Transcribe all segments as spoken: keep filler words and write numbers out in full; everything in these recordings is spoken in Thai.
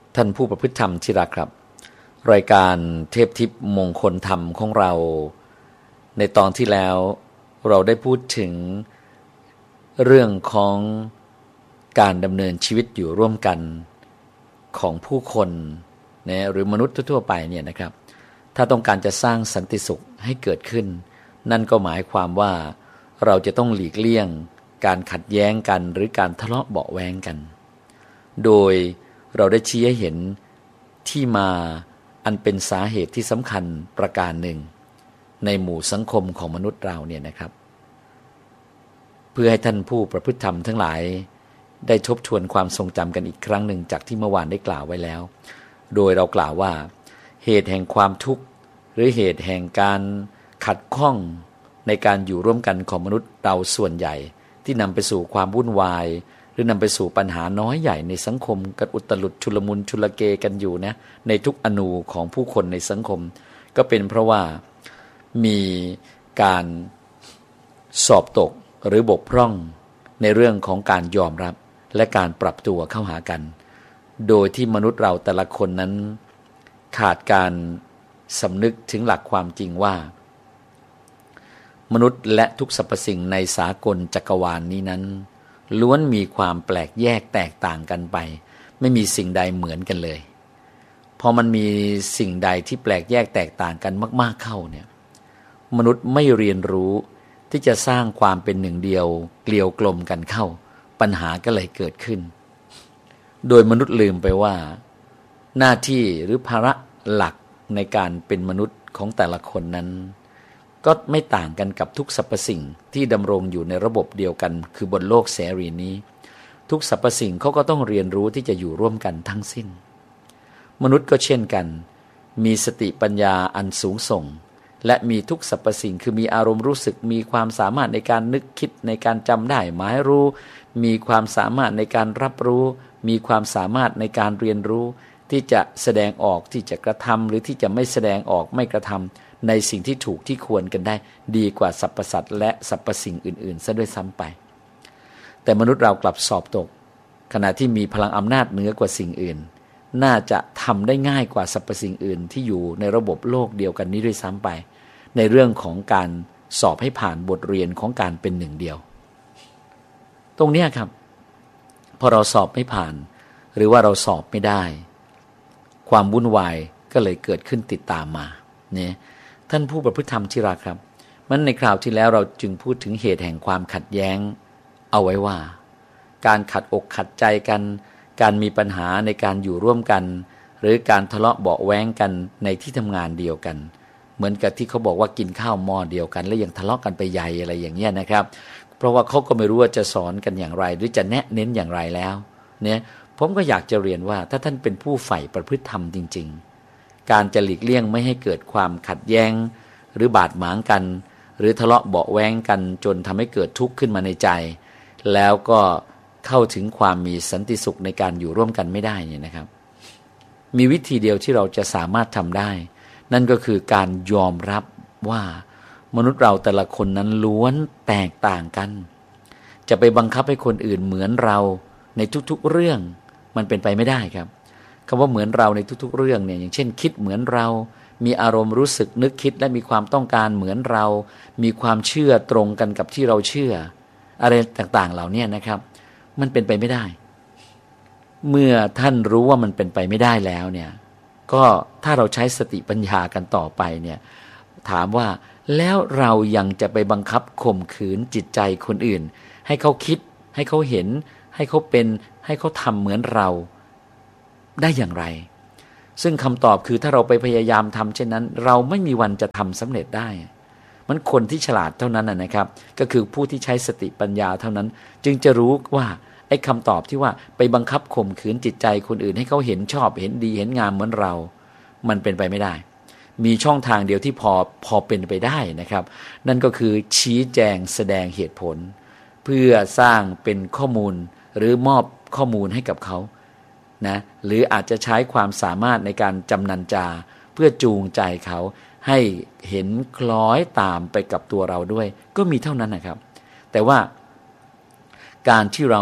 ท่านผู้ประพฤติธรรมที่รักครับรายการเทพทิพย์มงคลธรรมของเราในตอนที่แล้วเราได้พูดถึงเรื่องของการดำเนินชีวิตอยู่ร่วมกันของผู้คนนะหรือมนุษย์ทั่วๆไปเนี่ยนะครับถ้าต้องการจะสร้างสันติสุขให้เกิดขึ้นนั่นก็หมายความว่าเราจะต้องหลีกเลี่ยงการขัดแย้งกันหรือการทะเลาะเบาะแว้งกันโดยเราได้ชี้ให้เห็นที่มาอันเป็นสาเหตุที่สำคัญประการหนึ่งในหมู่สังคมของมนุษย์เราเนี่ยนะครับเพื่อให้ท่านผู้ประพฤติธรรมทั้งหลายได้ทบทวนความทรงจำกันอีกครั้งหนึ่งจากที่เมื่อวานได้กล่าวไว้แล้วโดยเรากล่าวว่าเหตุแห่งความทุกข์หรือเหตุแห่งการขัดข้องในการอยู่ร่วมกันของมนุษย์เราส่วนใหญ่ที่นำไปสู่ความวุ่นวายหรือนำไปสู่ปัญหาน้อยใหญ่ในสังคมกันอุตลุดชุลมุนชุลเกกันอยู่นะในทุกอนูของผู้คนในสังคมก็เป็นเพราะว่ามีการสอบตกหรือบกพร่องในเรื่องของการยอมรับและการปรับตัวเข้าหากันโดยที่มนุษย์เราแต่ละคนนั้นขาดการสำนึกถึงหลักความจริงว่ามนุษย์และทุกสรรพสิ่งในสากลจักรวาล น, นี้นั้นล้วนมีความแปลกแยกแตกต่างกันไปไม่มีสิ่งใดเหมือนกันเลยพอมันมีสิ่งใดที่แปลกแยกแตกต่างกันมากๆเข้าเนี่ยมนุษย์ไม่เรียนรู้ที่จะสร้างความเป็นหนึ่งเดียวเกลียวกลมกันเข้าปัญหาก็เลยเกิดขึ้นโดยมนุษย์ลืมไปว่าหน้าที่หรือภาระหลักในการเป็นมนุษย์ของแต่ละคนนั้นก็ไม่ต่างกันกับทุกสรรพสิ่งที่ดำรงอยู่ในระบบเดียวกันคือบนโลกเสรีนี้ทุกสรรพสิ่งเขาก็ต้องเรียนรู้ที่จะอยู่ร่วมกันทั้งสิ้นมนุษย์ก็เช่นกันมีสติปัญญาอันสูงส่งและมีทุกสรรพสิ่งคือมีอารมณ์รู้สึกมีความสามารถในการนึกคิดในการจำได้หมายรู้มีความสามารถในการรับรู้มีความสามารถในการเรียนรู้ที่จะแสดงออกที่จะกระทำหรือที่จะไม่แสดงออกไม่กระทำในสิ่งที่ถูกที่ควรกันได้ดีกว่าสรรพสัตว์และสรรพสิ่งอื่นๆซะด้วยซ้ำไปแต่มนุษย์เรากลับสอบตกขณะที่มีพลังอำนาจเหนือกว่าสิ่งอื่นน่าจะทำได้ง่ายกว่าสรรพสิ่งอื่นที่อยู่ในระบบโลกเดียวกันนี้ด้วยซ้ำไปในเรื่องของการสอบให้ผ่านบทเรียนของการเป็นหนึ่งเดียวตรงนี้ครับพอเราสอบไม่ผ่านหรือว่าเราสอบไม่ได้ความวุ่นวายก็เลยเกิดขึ้นติดตามมาเนี่ยท่านผู้ประพฤติธรรมที่รักครับมันในคราวที่แล้วเราจึงพูดถึงเหตุแห่งความขัดแย้งเอาไว้ว่าการขัดอกขัดใจกันการมีปัญหาในการอยู่ร่วมกันหรือการทะเลาะเบาะแว้งกันในที่ทำงานเดียวกันเหมือนกับที่เขาบอกว่ากินข้าวหม้อเดียวกันแล้วยังทะเลาะกันไปใหญ่อะไรอย่างเงี้ยนะครับเพราะว่าเขาก็ไม่รู้ว่าจะสอนกันอย่างไรหรือจะแนะเน้นอย่างไรแล้วเนี่ยผมก็อยากจะเรียนว่าถ้าท่านเป็นผู้ใฝ่ประพฤติธรรมจริงๆการจะหลีกเลี่ยงไม่ให้เกิดความขัดแย้งหรือบาดหมางกันหรือทะเลาะเบาะแว้งกันจนทำให้เกิดทุกข์ขึ้นมาในใจแล้วก็เข้าถึงความมีสันติสุขในการอยู่ร่วมกันไม่ได้เนี่ยนะครับมีวิธีเดียวที่เราจะสามารถทำได้นั่นก็คือการยอมรับว่ามนุษย์เราแต่ละคนนั้นล้วนแตกต่างกันจะไปบังคับให้คนอื่นเหมือนเราในทุกๆเรื่องมันเป็นไปไม่ได้ครับคำว่าเหมือนเราในทุกๆเรื่องเนี่ยอย่างเช่นคิดเหมือนเรามีอารมณ์รู้สึกนึกคิดและมีความต้องการเหมือนเรามีความเชื่อตรงกันกับที่เราเชื่ออะไรต่างๆเหล่านี้นะครับมันเป็นไปไม่ได้เมื่อท่านรู้ว่ามันเป็นไปไม่ได้แล้วเนี่ยก็ถ้าเราใช้สติปัญญากันต่อไปเนี่ยถามว่าแล้วเรายังจะไปบังคับข่มขืนจิตใจคนอื่นให้เขาคิดให้เขาเห็นให้เขาเป็นให้เขาทำเหมือนเราได้อย่างไรซึ่งคำตอบคือถ้าเราไปพยายามทำเช่นนั้นเราไม่มีวันจะทำสำเร็จได้มันคนที่ฉลาดเท่านั้นนะครับก็คือผู้ที่ใช้สติปัญญาเท่านั้นจึงจะรู้ว่าไอ้คำตอบที่ว่าไปบังคับข่มขืนจิตใจคนอื่นให้เขาเห็นชอบเห็นดีเห็นงามเหมือนเรามันเป็นไปไม่ได้มีช่องทางเดียวที่พอพอเป็นไปได้นะครับนั่นก็คือชี้แจงแสดงเหตุผลเพื่อสร้างเป็นข้อมูลหรือมอบข้อมูลให้กับเขานะหรืออาจจะใช้ความสามารถในการจำนันจาเพื่อจูงใจเขาให้เห็นคล้อยตามไปกับตัวเราด้วยก็มีเท่านั้นนะครับแต่ว่าการที่เรา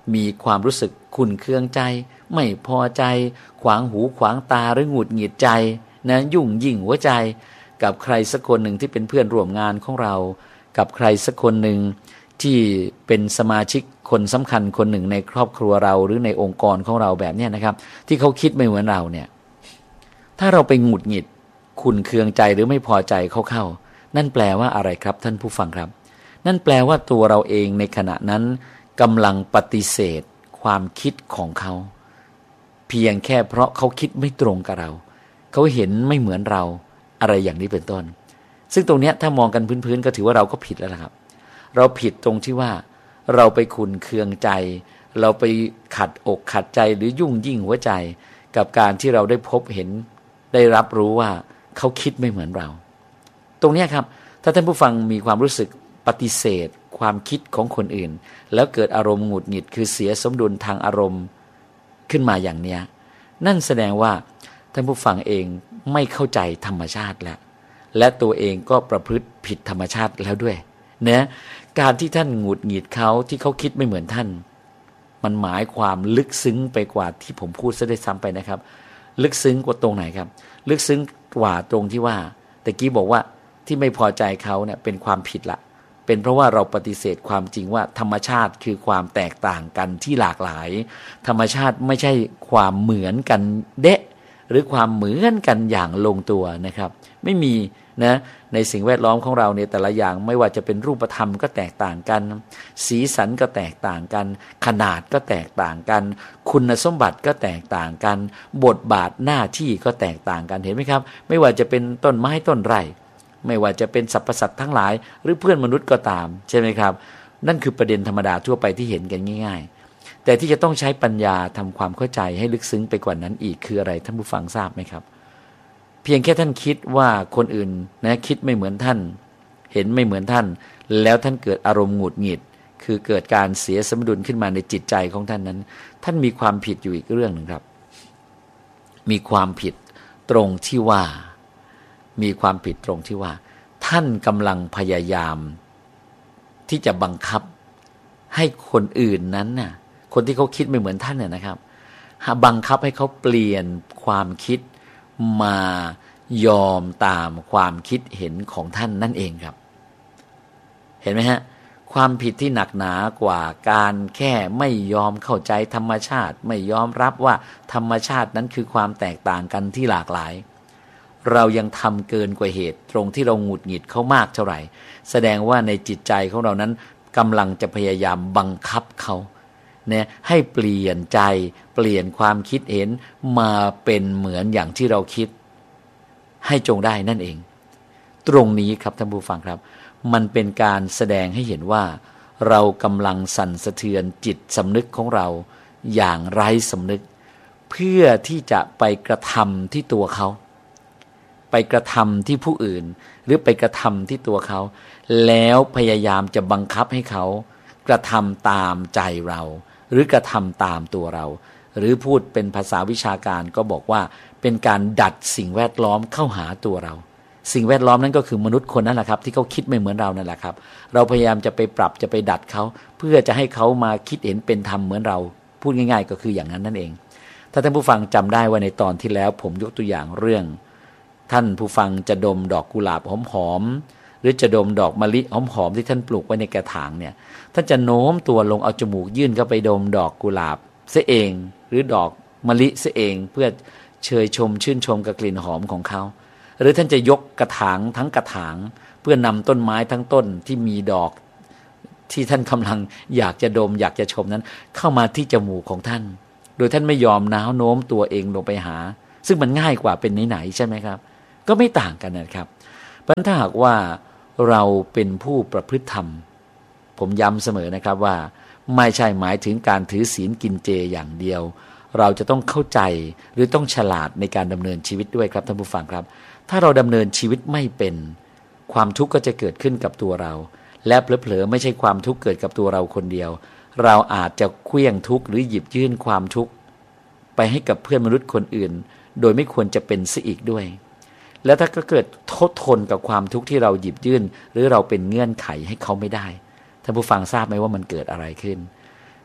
มีความรู้สึกขุ่นเคืองใจไม่พอใจขวางหูขวางตาหรือหงุดหงิดใจนะยุ่งยิ่งหัวใจกับใครสักคนหนึ่งที่เป็นเพื่อนร่วมงานของเรากับใครสักคนหนึ่งที่เป็นสมาชิกคนสำคัญคนหนึ่งในครอบครัวเราหรือในองค์กรของเราแบบนี้นะครับที่เขาคิดไม่เหมือนเราเนี่ยถ้าเราไปหงุดหงิดขุ่นเคืองใจหรือไม่พอใจเขาเข้านั่นแปลว่าอะไรครับท่านผู้ฟังครับนั่นแปลว่าตัวเราเองในขณะนั้นกำลังปฏิเสธความคิดของเขาเพียงแค่เพราะเขาคิดไม่ตรงกับเราเขาเห็นไม่เหมือนเราอะไรอย่างนี้เป็นต้นซึ่งตรงนี้ถ้ามองกันพื้นๆก็ถือว่าเราก็ผิดแล้วนะครับเราผิดตรงที่ว่าเราไปขุ่นเคืองใจเราไปขัดอกขัดใจหรือยุ่งยิ่งหัวใจกับการที่เราได้พบเห็นได้รับรู้ว่าเขาคิดไม่เหมือนเราตรงนี้ครับถ้าท่านผู้ฟังมีความรู้สึกปฏิเสธความคิดของคนอื่นแล้วเกิดอารมณ์หงุดหงิดคือเสียสมดุลทางอารมณ์ขึ้นมาอย่างเนี้ยนั่นแสดงว่าท่านผู้ฟังเองไม่เข้าใจธรรมชาติแล้วและตัวเองก็ประพฤติผิดธรรมชาติแล้วด้วยนะการที่ท่านหงุดหงิดเขาที่เขาคิดไม่เหมือนท่านมันหมายความลึกซึ้งไปกว่าที่ผมพูดซะได้ซ้ำไปนะครับลึกซึ้งกว่าตรงไหนครับลึกซึ้งกว่าตรงที่ว่าแต่กี้บอกว่าที่ไม่พอใจเขาเนี่ยเป็นความผิดละเป็นเพราะว่าเราปฏิเสธความจริงว่าธรรมชาติคือความแตกต่างกันที่หลากหลายธรรมชาติไม่ใช่ความเหมือนกันเดะหรือความเหมือนกันอย่างลงตัวนะครับไม่มีนะในสิ่งแวดล้อมของเราเนี่ยแต่ละอย่างไม่ว่าจะเป็นรูปธรรมก็แตกต่างกันสีสันก็แตกต่างกันขนาดก็แตกต่างกันคุณสมบัติก็แตกต่างกันบทบาทหน้าที่ก็แตกต่างกันเห็นไหมครับไม่ว่าจะเป็นต้นไม้ต้นไร่ไม่ว่าจะเป็นสรรพสัตว์ทั้งหลายหรือเพื่อนมนุษย์ก็ตามใช่ไหมครับนั่นคือประเด็นธรรมดาทั่วไปที่เห็นกันง่ายๆแต่ที่จะต้องใช้ปัญญาทำความเข้าใจให้ลึกซึ้งไปกว่านั้นอีกคืออะไรท่านผู้ฟังทราบไหมครับเพียงแค่ท่านคิดว่าคนอื่นนะคิดไม่เหมือนท่านเห็นไม่เหมือนท่านแล้วท่านเกิดอารมณ์หงุดหงิดคือเกิดการเสียสมดุลขึ้นมาในจิตใจของท่านนั้นท่านมีความผิดอยู่อีกเรื่องหนึ่งครับมีความผิดตรงที่ว่ามีความผิดตรงที่ว่าท่านกำลังพยายามที่จะบังคับให้คนอื่นนั้นน่ะคนที่เขาคิดไม่เหมือนท่านเนี่ยนะครับบังคับให้เขาเปลี่ยนความคิดมายอมตามความคิดเห็นของท่านนั่นเองครับเห็นไหมฮะความผิดที่หนักหนากว่าการแค่ไม่ยอมเข้าใจธรรมชาติไม่ยอมรับว่าธรรมชาตินั้นคือความแตกต่างกันที่หลากหลายเรายังทำเกินกว่าเหตุตรงที่เราหงุดหงิดเขามากเท่าไหร่แสดงว่าในจิตใจของเรานั้นกำลังจะพยายามบังคับเขาเนี่ยให้เปลี่ยนใจเปลี่ยนความคิดเห็นมาเป็นเหมือนอย่างที่เราคิดให้จงได้นั่นเองตรงนี้ครับท่านผู้ฟังครับมันเป็นการแสดงให้เห็นว่าเรากำลังสั่นสะเทือนจิตสำนึกของเราอย่างไร้สำนึกเพื่อที่จะไปกระทำที่ตัวเขาไปกระทำที่ผู้อื่นหรือไปกระทำที่ตัวเขาแล้วพยายามจะบังคับให้เขากระทำตามใจเราหรือกระทำตามตัวเราหรือพูดเป็นภาษาวิชาการก็บอกว่าเป็นการดัดสิ่งแวดล้อมเข้าหาตัวเราสิ่งแวดล้อมนั้นก็คือมนุษย์คนนั่นแหละครับที่เขาคิดไม่เหมือนเรานั่นแหละครับเราพยายามจะไปปรับจะไปดัดเขาเพื่อจะให้เขามาคิดเห็นเป็นธรรมเหมือนเราพูดง่ายๆก็คืออย่างนั้นนั่นเองถ้าท่านผู้ฟังจำได้ว่าในตอนที่แล้วผมยกตัวอย่างเรื่องท่านผู้ฟังจะดมดอกกุหลาบหอมๆหรือจะดมดอกมะลิหอมๆที่ท่านปลูกไว้ในกระถางเนี่ยท่านจะโน้มตัวลงเอาจมูกยื่นเข้าไปดมดอกกุหลาบเสียเองหรือดอกมะลิเสียเองเพื่อเชยชมชื่นชมกับกลิ่นหอมของเขาหรือท่านจะยกกระถางทั้งกระถางเพื่อนำต้นไม้ทั้งต้นที่มีดอกที่ท่านกำลังอยากจะดมอยากจะชมนั้นเข้ามาที่จมูกของท่านโดยท่านไม่ยอมน้าวโน้มตัวเองลงไปหาซึ่งมันง่ายกว่าเป็นไหนๆใช่ไหมครับก็ไม่ต่างกันนะครับเพราะถ้าหากว่าเราเป็นผู้ประพฤติธรรมผมย้ำเสมอนะครับว่าไม่ใช่หมายถึงการถือศีลกินเจอย่างเดียวเราจะต้องเข้าใจหรือต้องฉลาดในการดำเนินชีวิตด้วยครับท่านผู้ฟังครับถ้าเราดำเนินชีวิตไม่เป็นความทุกข์ก็จะเกิดขึ้นกับตัวเราและเผลอๆไม่ใช่ความทุกข์เกิดกับตัวเราคนเดียวเราอาจจะเคลื่องทุกข์หรือหยิบยื่นความทุกข์ไปให้กับเพื่อนมนุษย์คนอื่นโดยไม่ควรจะเป็นซะอีกด้วยแล้วถ้าก็เกิดทดทนกับความทุกข์ที่เราหยิบยื่นหรือเราเป็นเงื่อนไขให้เขาไม่ได้ท่านผู้ฟังทราบไหมว่ามันเกิดอะไรขึ้น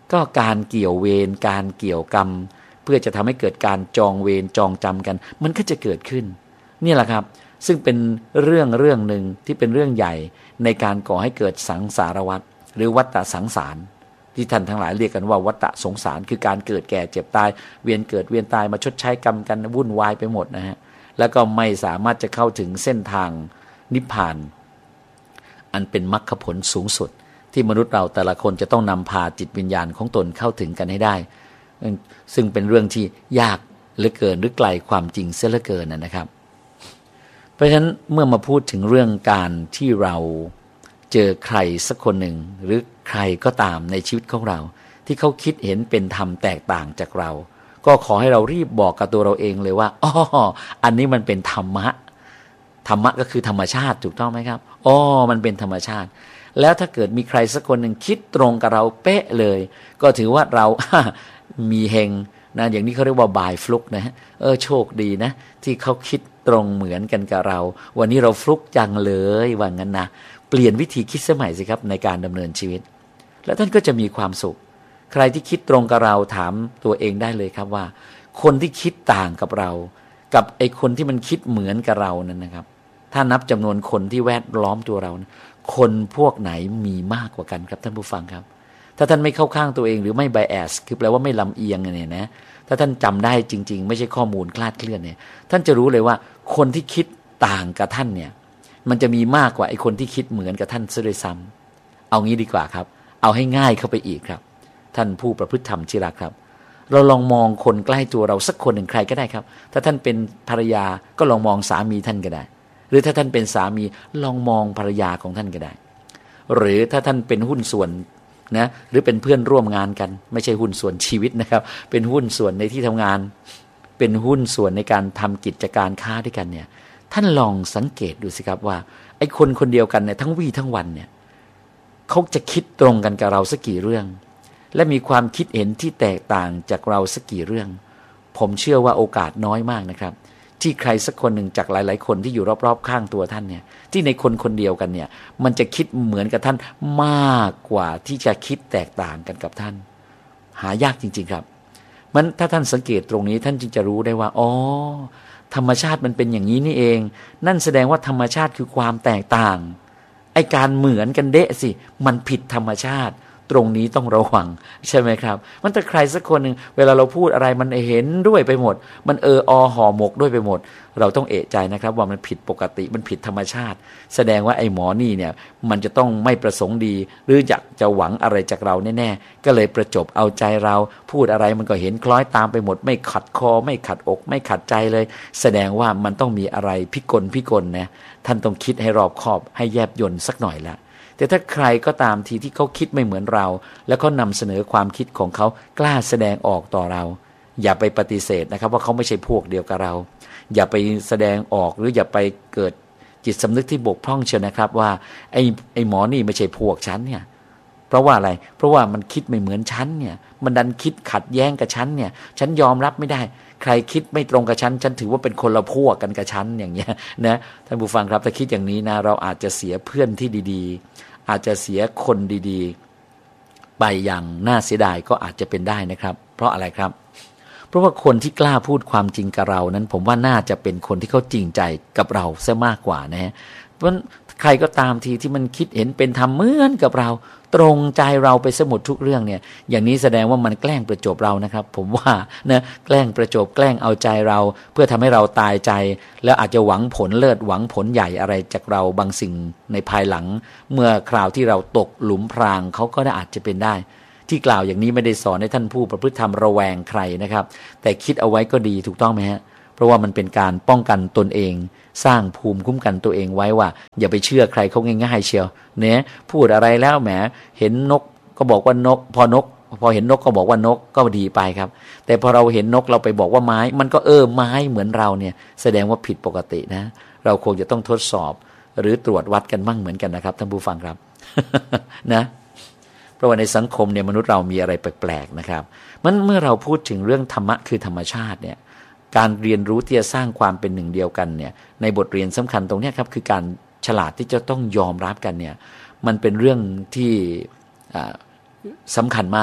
ก็การเกี่ยวเวรการเกี่ยวกรรมเพื่อจะทำให้เกิดการจองเวรจองจำกันมันก็จะเกิดขึ้นนี่แหละครับซึ่งเป็นเรื่องเรื่องหนึ่งที่เป็นเรื่องใหญ่ในการก่อให้เกิดสังสารวัฏหรือวัฏฏะสังสารที่ท่านทั้งหลายเรียกกันว่าวัฏฏะสงสารคือการเกิดแก่เจ็บตายเวียนเกิดเวียนตายมาชดใช้กรรมกันวุ่นวายไปหมดนะฮะแล้วก็ไม่สามารถจะเข้าถึงเส้นทางนิพพานอันเป็นมรรคผลสูงสุดที่มนุษย์เราแต่ละคนจะต้องนำพาจิตวิญญาณของตนเข้าถึงกันให้ได้ซึ่งเป็นเรื่องที่ยากเหลือเกินหรือไกลความจริงเสียเหลือเกินนะครับเพราะฉะนั้นเมื่อมาพูดถึงเรื่องการที่เราเจอใครสักคนหนึ่งหรือใครก็ตามในชีวิตของเราที่เขาคิดเห็นเป็นธรรมแตกต่างจากเราก็ขอให้เรารีบบอกกับตัวเราเองเลยว่าอ๋ออันนี้มันเป็นธรรมะธรรมะก็คือธรรมชาติถูกต้องไหมครับอ๋อมันเป็นธรรมชาติแล้วถ้าเกิดมีใครสักคนหนึ่งคิดตรงกับเราเป๊ะเลยก็ถือว่าเรา มีเฮงนะอย่างนี้เขาเรียกว่าบายฟลุกนะเออโชคดีนะที่เขาคิดตรงเหมือนกันกับเราวันนี้เราฟลุกจังเลยว่างั้นนะเปลี่ยนวิธีคิดสมัยสิครับในการดำเนินชีวิตแล้วท่านก็จะมีความสุขใครที่คิดตรงกับเราถามตัวเองได้เลยครับว่าคนที่คิดต่างกับเรากับไอ้คนที่มันคิดเหมือนกับเรานั้นนะครับถ้านับจำนวนคนที่แวดล้อมตัวเราคนพวกไหนมีมากกว่ากันครับท่านผู้ฟังครับถ้าท่านไม่เข้าข้างตัวเองหรือไม่ไบแอสคือแปลว่าไม่ลำเอียงเนี่ยนะถ้าท่านจำได้จริงๆไม่ใช่ข้อมูลคลาดเคลื่อนเนี่ยท่านจะรู้เลยว่าคนที่คิดต่างกับท่านเนี่ยมันจะมีมากกว่าไอ้คนที่คิดเหมือนกับท่านซะด้วยซ้ำเอางี้ดีกว่าครับเอาให้ง่ายเข้าไปอีกครับท่านผู้ประพฤติธรรมที่รักครับเราลองมองคนใกล้ตัวเราสักคนหนึ่งใครก็ได้ครับถ้าท่านเป็นภรรยาก็ลองมองสามีท่านก็ได้หรือถ้าท่านเป็นสามีลองมองภรรยาของท่านก็ได้หรือถ้าท่านเป็นหุ้นส่วนนะหรือเป็นเพื่อนร่วมงานกันไม่ใช่หุ้นส่วนชีวิตนะครับเป็นหุ้นส่วนในที่ทำงานเป็นหุ้นส่วนในการทำกิจการค้าด้วยกันเนี่ยท่านลองสังเกตดูสิครับว่าไอ้คนคนเดียวกันเนี่ยทั้งวี่ทั้งวันเนี่ยเขาจะคิดตรงกันกับเราสักกี่เรื่องและมีความคิดเห็นที่แตกต่างจากเราสักกี่เรื่องผมเชื่อว่าโอกาสน้อยมากนะครับที่ใครสักคนหนึ่งจากหลายๆคนที่อยู่รอบๆข้างตัวท่านเนี่ยที่ในคนคนเดียวกันเนี่ยมันจะคิดเหมือนกับท่านมากกว่าที่จะคิดแตกต่างกันกับท่านหายากจริงๆครับมันถ้าท่านสังเกตตรงนี้ท่านจึงจะรู้ได้ว่าอ๋อธรรมชาติมันเป็นอย่างนี้นี่เองนั่นแสดงว่าธรรมชาติคือความแตกต่างไอ้การเหมือนกันเดะสิมันผิดธรรมชาติตรงนี้ต้องระวังใช่ไหมครับมันแต่ใครสักคนหนึ่งเวลาเราพูดอะไรมันเห็นด้วยไปหมดมันเอออห่อหมกด้วยไปหมดเราต้องเอะใจนะครับว่ามันผิดปกติมันผิดธรรมชาติแสดงว่าไอ้หมอนี่เนี่ยมันจะต้องไม่ประสงค์ดีหรืออยากจะหวังอะไรจากเราแน่ๆก็เลยประจบเอาใจเราพูดอะไรมันก็เห็นคล้อยตามไปหมดไม่ขัดคอไม่ขัดอกไม่ขัดใจเลยแสดงว่ามันต้องมีอะไรพิกลพิกลนะท่านต้องคิดให้รอบคอบให้แยบยลสักหน่อยละแต่ถ้าใครก็ตามทีที่เขาคิดไม่เหมือนเราแล้วเขานำเสนอความคิดของเขากล้าแสดงออกต่อเราอย่าไปปฏิเสธนะครับว่าเขาไม่ใช่พวกเดียวกับเราอย่าไปแสดงออกหรืออย่าไปเกิดจิตสำนึกที่บกพร่องเชียวนะครับว่าไอ้ไอ้หมอนี่ไม่ใช่พวกฉันเนี่ยเพราะว่าอะไรเพราะว่ามันคิดไม่เหมือนฉันเนี่ยมันดันคิดขัดแย้งกับฉันเนี่ยฉันยอมรับไม่ได้ใครคิดไม่ตรงกับฉันฉันถือว่าเป็นคนละพวกกันกับฉันอย่างเงี้ยนะท่านผู้ฟังครับถ้าคิดอย่างนี้นะเราอาจจะเสียเพื่อนที่ดีๆอาจจะเสียคนดีๆไปอย่างน่าเสียดายก็อาจจะเป็นได้นะครับเพราะอะไรครับเพราะว่าคนที่กล้าพูดความจริงกับเรานั้นผมว่าน่าจะเป็นคนที่เขาจริงใจกับเราซะมากกว่านะฮะเพราะใครก็ตามทีที่มันคิดเห็นเป็นธรรมเหมือนกับเราตรงใจเราไปสมุดทุกเรื่องเนี่ยอย่างนี้แสดงว่ามันแกล้งประจบเรานะครับผมว่านะแกล้งประจบแกล้งเอาใจเราเพื่อทำให้เราตายใจแล้วอาจจะหวังผลเลิศหวังผลใหญ่อะไรจากเราบางสิ่งในภายหลังเมื่อคราวที่เราตกหลุมพรางเขาก็อาจจะเป็นได้ที่กล่าวอย่างนี้ไม่ได้สอนให้ท่านผู้ประพฤติธรรมระแวงใครนะครับแต่คิดเอาไว้ก็ดีถูกต้องไหมฮะเพราะว่ามันเป็นการป้องกันตนเองสร้างภูมิคุ้มกันตัวเองไว้ว่าอย่าไปเชื่อใครเขาง่ายๆเชียวเนี่ยพูดอะไรแล้วแหมเห็นนกก็บอกว่านกพอนกพอเห็นนกก็บอกว่านกก็ดีไปครับแต่พอเราเห็นนกเราไปบอกว่าไม้มันก็เออไม้เหมือนเราเนี่ยแสดงว่าผิดปกตินะเราคงจะต้องทดสอบหรือตรวจวัดกันบ้างเหมือนกันนะครับท่านผู้ฟังครับ นะเพราะว่าในสังคมเนี่ยมนุษย์เรามีอะไรแปลกๆนะครับมันเมื่อเราพูดถึงเรื่องธรรมะคือธรรมชาติเนี่ยการเรียนรู้ที่จะสร้างความเป็นหนึ่งเดียวกันเนี่ยในบทเรียนสำคัญตรงนี้ครับคือการฉลาดที่จะต้องยอมรับกันเนี่ยมันเป็นเรื่องที่สำคัญมาก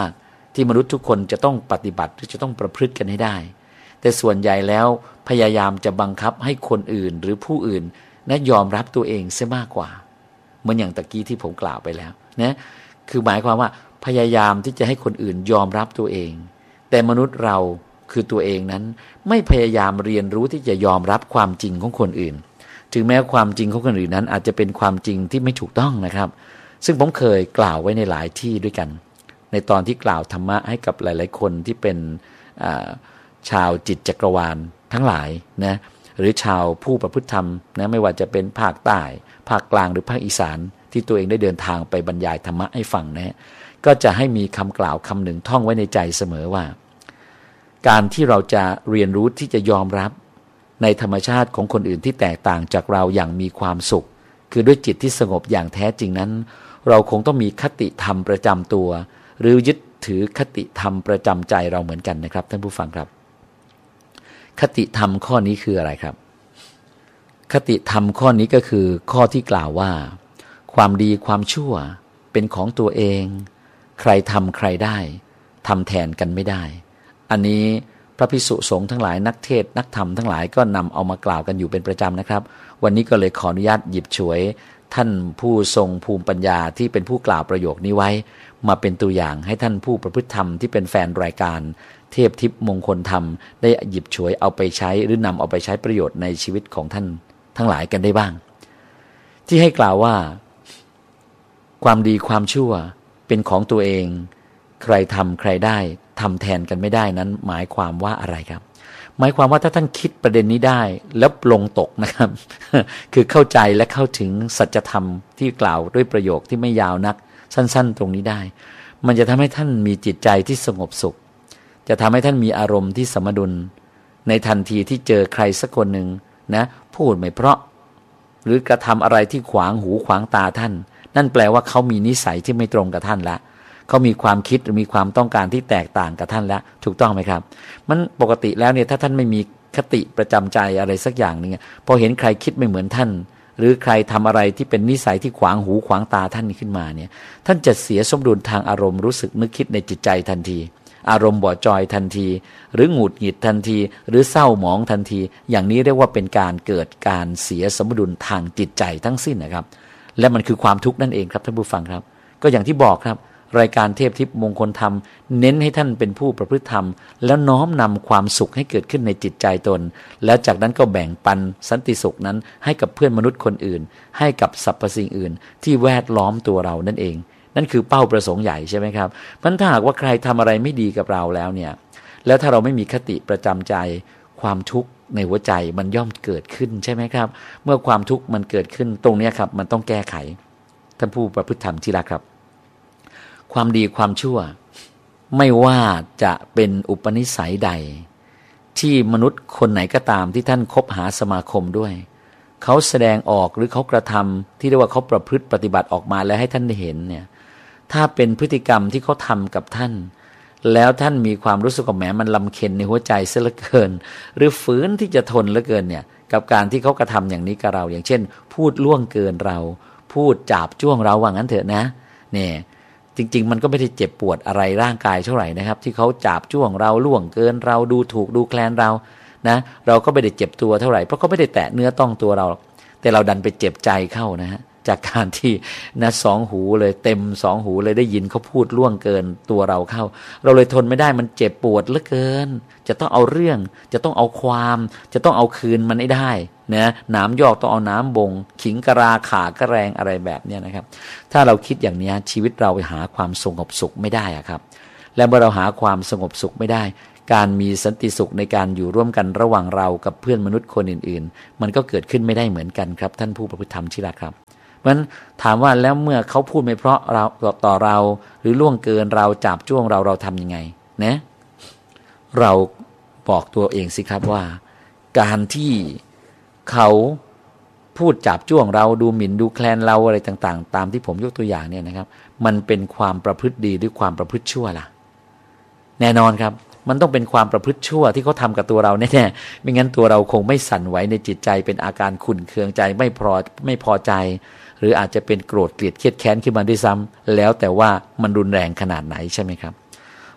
ที่มนุษย์ทุกคนจะต้องปฏิบัติหรือจะต้องประพฤติกันให้ได้แต่ส่วนใหญ่แล้วพยายามจะบังคับให้คนอื่นหรือผู้อื่นนะยอมรับตัวเองเสียมากกว่าเหมือนอย่างตะกี้ที่ผมกล่าวไปแล้วนะคือหมายความว่าพยายามที่จะให้คนอื่นยอมรับตัวเองแต่มนุษย์เราคือตัวเองนั้นไม่พยายามเรียนรู้ที่จะยอมรับความจริงของคนอื่นถึงแม้ความจริงของคนอื่นนั้นอาจจะเป็นความจริงที่ไม่ถูกต้องนะครับซึ่งผมเคยกล่าวไว้ในหลายที่ด้วยกันในตอนที่กล่าวธรรมะให้กับหลายๆคนที่เป็นชาวจิตจักรวาลทั้งหลายนะหรือชาวผู้ประพฤติธรรมนะไม่ว่าจะเป็นภาคใต้ภาคกลางหรือภาคอีสานที่ตัวเองได้เดินทางไปบรรยายธรรมะให้ฟังนะก็จะให้มีคำกล่าวคำหนึ่งท่องไว้ในใจเสมอว่าการที่เราจะเรียนรู้ที่จะยอมรับในธรรมชาติของคนอื่นที่แตกต่างจากเราอย่างมีความสุขคือด้วยจิตที่สงบอย่างแท้จริงนั้นเราคงต้องมีคติธรรมประจำตัวหรือยึดถือคติธรรมประจำใจเราเหมือนกันนะครับท่านผู้ฟังครับคติธรรมข้อนี้คืออะไรครับคติธรรมข้อนี้ก็คือข้อที่กล่าวว่าความดีความชั่วเป็นของตัวเองใครทำใครได้ทำแทนกันไม่ได้อันนี้พระภิกษุสงฆ์ทั้งหลายนักเทศน์นักธรรมทั้งหลายก็นำเอามากล่าวกันอยู่เป็นประจำนะครับวันนี้ก็เลยขออนุญาตหยิบฉวยท่านผู้ทรงภูมิปัญญาที่เป็นผู้กล่าวประโยคนี้ไว้มาเป็นตัวอย่างให้ท่านผู้ประพฤติธรรมที่เป็นแฟนรายการเทพทิพย์มงคลธรรมได้หยิบฉวยเอาไปใช้หรือนำเอาไปใช้ประโยชน์ในชีวิตของท่านทั้งหลายกันได้บ้างที่ให้กล่าวว่าความดีความชั่วเป็นของตัวเองใครทำใครได้ทำแทนกันไม่ได้นั้นหมายความว่าอะไรครับหมายความว่าถ้าท่านคิดประเด็นนี้ได้แล้วปลงตกนะครับ คือเข้าใจและเข้าถึงสัจธรรมที่กล่าวด้วยประโยคที่ไม่ยาวนักสั้นๆตรงนี้ได้มันจะทำให้ท่านมีจิตใจที่สงบสุขจะทำให้ท่านมีอารมณ์ที่สมดุลในทันทีที่เจอใครสักคนหนึ่งนะพูดไม่เพราะหรือกระทำอะไรที่ขวางหูขวางตาท่านนั่นแปลว่าเขามีนิสัยที่ไม่ตรงกับท่านละเขามีความคิดหรือมีความต้องการที่แตกต่างกับท่านแล้วถูกต้องไหมครับมันปกติแล้วเนี่ยถ้าท่านไม่มีคติประจำใจอะไรสักอย่างนึงพอเห็นใครคิดไม่เหมือนท่านหรือใครทำอะไรที่เป็นนิสัยที่ขวางหูขวางตาท่านขึ้นมาเนี่ยท่านจะเสียสมดุลทางอารมณ์รู้สึกนึกคิดในจิตใจทันทีอารมณ์บ่จอยทันทีหรือหงุดหงิดทันทีหรือเศร้าหมองทันทีอย่างนี้เรียกว่าเป็นการเกิดการเสียสมดุลทางจิตใจทั้งสิ้นนะครับและมันคือความทุกข์นั่นเองครับท่านผู้ฟังครับก็อย่างที่บอกครับรายการเทพทิพย์มงคลธรรมเน้นให้ท่านเป็นผู้ประพฤติธรรมแล้วน้อมนำความสุขให้เกิดขึ้นในจิตใจตนแล้วจากนั้นก็แบ่งปันสันติสุขนั้นให้กับเพื่อนมนุษย์คนอื่นให้กับสรรพสิ่งอื่นที่แวดล้อมตัวเรานั่นเองนั่นคือเป้าประสงค์ใหญ่ใช่ไหมครับเพราะถ้าหากว่าใครทำอะไรไม่ดีกับเราแล้วเนี่ยแล้วถ้าเราไม่มีคติประจำใจความทุกข์ในหัวใจมันย่อมเกิดขึ้นใช่ไหมครับเมื่อความทุกข์มันเกิดขึ้นตรงนี้ครับมันต้องแก้ไขท่านผู้ประพฤติธรรมที่รักครับความดีความชั่วไม่ว่าจะเป็นอุปนิสัยใดที่มนุษย์คนไหนก็ตามที่ท่านคบหาสมาคมด้วยเขาแสดงออกหรือเขากระทำที่เรียกว่าเขาประพฤติปฏิบัติออกมาแล้วให้ท่านได้เห็นเนี่ยถ้าเป็นพฤติกรรมที่เขาทำกับท่านแล้วท่านมีความรู้สึกว่าแหมมันลำเค็ญในหัวใจเสียเหลือเกินหรือฝืนที่จะทนเหลือเกินเนี่ยกับการที่เขากระทำอย่างนี้กับเราอย่างเช่นพูดล่วงเกินเราพูดจาบจ้วงเราว่างั้นเถอะนะเนี่ยจริงๆมันก็ไม่ได้เจ็บปวดอะไรร่างกายเท่าไหร่นะครับที่เขาจาบจ้วงเราล่วงเกินเราดูถูกดูแคลนเรานะเราก็ไม่ได้เจ็บตัวเท่าไหร่เพราะเขาไม่ได้แตะเนื้อต้องตัวเราแต่เราดันไปเจ็บใจเข้านะฮะจากการที่นะสองหูเลยเต็มสองหูเลยได้ยินเขาพูดล่วงเกินตัวเราเข้าเราเลยทนไม่ได้มันเจ็บปวดเหลือเกินจะต้องเอาเรื่องจะต้องเอาความจะต้องเอาคืนมันให้ได้นะน้ำยอกต้องเอาน้ำบงขิงกระราขากระแรงอะไรแบบนี้นะครับถ้าเราคิดอย่างนี้ชีวิตเราไปหาความสงบสุขไม่ได้อะครับและเมื่อเราหาความสงบสุขไม่ได้การมีสันติสุขในการอยู่ร่วมกันระหว่างเรากับเพื่อนมนุษย์คนอื่นๆมันก็เกิดขึ้นไม่ได้เหมือนกันครับท่านผู้ประพฤติธรรมที่รักครับเพราะฉะนั้นถามว่าแล้วเมื่อเขาพูดไม่เพราะเราต่อเราหรือล่วงเกินเราจับจ้วงเราเราทำยังไงนะเราบอกตัวเองสิครับว่าการที่เขาพูดจับจ้วงเราดูหมิ่นดูแคลนเราอะไรต่างๆตามที่ผมยกตัวอย่างเนี่ยนะครับมันเป็นความประพฤติดีหรือความประพฤติชั่วล่ะแน่นอนครับมันต้องเป็นความประพฤติชั่วที่เขาทำกับตัวเราแน่ๆไม่งั้นตัวเราคงไม่สั่นไหวในจิตใจเป็นอาการขุ่นเคืองใจไม่พอไม่พอใจหรืออาจจะเป็นโกรธเกลียดเครียดแค้นขึ้นมาด้วยซ้ำแล้วแต่ว่ามันรุนแรงขนาดไหนใช่ไหมครับ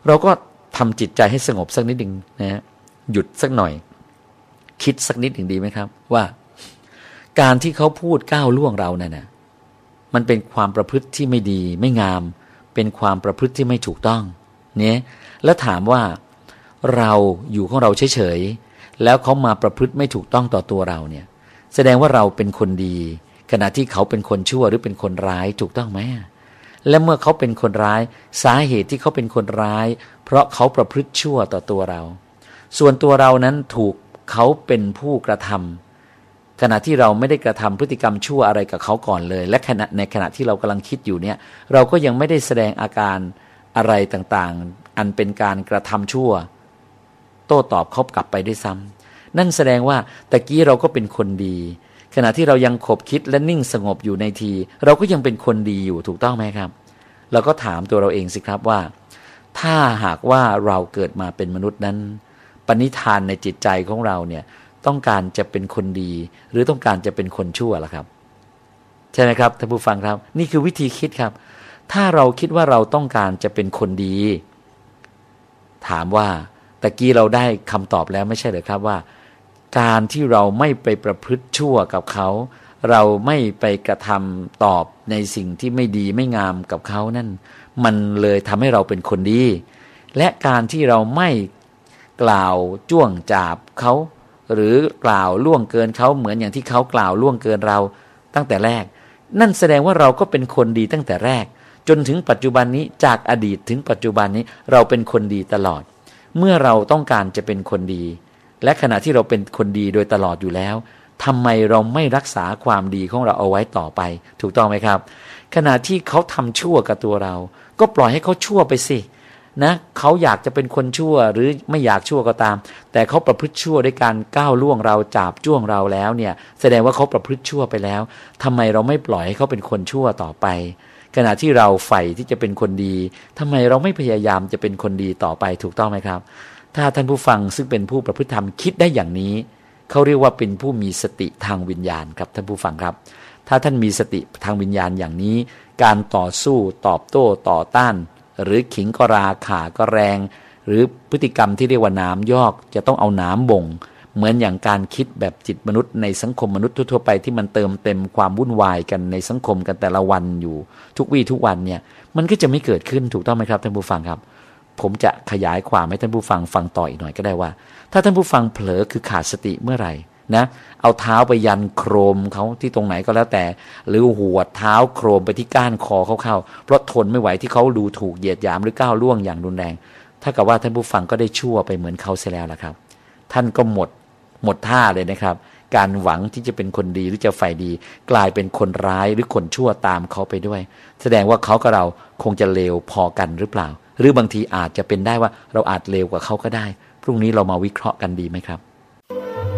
เราก็ทำจิตใจให้สงบสักนิดหนึ่งนะฮะหยุดสักหน่อยคิดสักนิดหนึ่งดีไหมครับว่าการที่เขาพูดก้าวล่วงเรานั่นนะมันเป็นความประพฤติที่ไม่ดีไม่งามเป็นความประพฤติที่ไม่ถูกต้องเนี่ยแล้วถามว่าเราอยู่ของเราเฉยๆแล้วเขามาประพฤติไม่ถูกต้องต่อตัวเราเนี่ยแสดงว่าเราเป็นคนดีขณะที่เขาเป็นคนชั่วหรือเป็นคนร้ายถูกต้องไหมและเมื่อเขาเป็นคนร้ายสาเหตุที่เขาเป็นคนร้ายเพราะเขาประพฤติชั่วต่อตัวเราส่วนตัวเรานั้นถูกเขาเป็นผู้กระทำขณะที่เราไม่ได้กระทำพฤติกรรมชั่วอะไรกับเขาก่อนเลยและขณะในขณะที่เรากำลังคิดอยู่เนี่ยเราก็ยังไม่ได้แสดงอาการอะไรต่างๆอันเป็นการกระทำชั่วโต้ตอบเขากลับไปด้วยซ้ำนั่นแสดงว่าตะกี้เราก็เป็นคนดีขณะที่เรายังขบคิดและนิ่งสงบอยู่ในทีเราก็ยังเป็นคนดีอยู่ถูกต้องไหมครับเราก็ถามตัวเราเองสิครับว่าถ้าหากว่าเราเกิดมาเป็นมนุษย์นั้นปณิธานในจิตใจของเราเนี่ยต้องการจะเป็นคนดีหรือต้องการจะเป็นคนชั่วล่ะครับใช่ไหมครับท่านผู้ฟังครับนี่คือวิธีคิดครับถ้าเราคิดว่าเราต้องการจะเป็นคนดีถามว่าตะกี้เราได้คำตอบแล้วไม่ใช่เหรอครับว่าการที่เราไม่ไปประพฤติชั่วกับเขาเราไม่ไปกระทำตอบในสิ่งที่ไม่ดีไม่งามกับเขานั่นมันเลยทำให้เราเป็นคนดีและการที่เราไม่กล่าวจ้วงจาบเขาหรือกล่าวล่วงเกินเขาเหมือนอย่างที่เขากล่าวล่วงเกินเราตั้งแต่แรกนั่นแสดงว่าเราก็เป็นคนดีตั้งแต่แรกจนถึงปัจจุบันนี้จากอดีตถึงปัจจุบันนี้เราเป็นคนดีตลอดเมื่อเราต้องการจะเป็นคนดีและขณะที่เราเป็นคนดีโดยตลอดอยู่แล้วทำไมเราไม่รักษาความดีของเราเอาไว้ต่อไปถูกต้องไหมครับขณะที่เขาทำชั่วกับตัวเราก็ปล่อยให้เขาชั่วไปสินะเขาอยากจะเป็นคนชั่วหรือไม่อยากชั่วก็ตามแต่เขาประพฤติชั่วด้วยการก้าวล่วงเราจาบจ้วงเราแล้วเนี่ยแสดงว่าเขาประพฤติชั่วไปแล้วทำไมเราไม่ปล่อยให้เขาเป็นคนชั่วต่อไปขณะที่เราใฝ่ที่จะเป็นคนดีทำไมเราไม่พยายามจะเป็นคนดีต่อไปถูกต้องไหมครับถ้าท่านผู้ฟังซึ่งเป็นผู้ประพฤติธรรมคิดได้อย่างนี้เขาเรียกว่าเป็นผู้มีสติทางวิญญาณครับท่านผู้ฟังครับถ้าท่านมีสติทางวิญญาณอย่างนี้การต่อสู้ตอบโต้ต่อต้านหรือขิงก็ราข่าก็แรงหรือพฤติกรรมที่เรียกว่าน้ำยอกจะต้องเอาน้ำบ่งเหมือนอย่างการคิดแบบจิตมนุษย์ในสังคมมนุษย์ทั่วๆไปที่มันเติมเต็มความวุ่นวายกันในสังคมกันแต่ละวันอยู่ทุกวี่ทุกวันเนี่ยมันก็จะไม่เกิดขึ้นถูกต้องไหมครับท่านผู้ฟังครับผมจะขยายความให้ท่านผู้ฟังฟังต่ออีกหน่อยก็ได้ว่าถ้าท่านผู้ฟังเผลอคือขาดสติเมื่อไหร่นะเอาเท้าไปยันโครมเขาที่ตรงไหนก็แล้วแต่หรือหัวเท้าโครมไปที่ก้านคอเขาเข้าเพราะทนไม่ไหวที่เขาดูถูกเหยียดหยามหรือก้าวล่วงอย่างรุนแรงถ้ากับว่าท่านผู้ฟังก็ได้ชั่วไปเหมือนเขาเสียแล้วล่ะครับท่านก็หมดหมดท่าเลยนะครับการหวังที่จะเป็นคนดีหรือจะใฝ่ดีกลายเป็นคนร้ายหรือคนชั่วตามเขาไปด้วยแสดงว่าเขากับเราคงจะเลวพอกันหรือเปล่าหรือบางทีอาจจะเป็นได้ว่าเราอาจเลวกว่าเขาก็ได้พรุ่งนี้เรามาวิเคราะห์กันดีไหมครับ